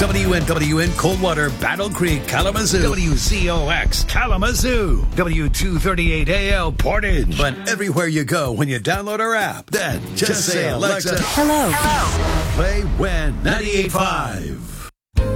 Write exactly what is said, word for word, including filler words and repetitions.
W N W N Coldwater, Battle Creek, Kalamazoo. W C O X Kalamazoo. W two thirty-eight A L Portage. But everywhere you go when you download our app, then just, just say, Alexa, hello. Hello. Play When ninety-eight point five.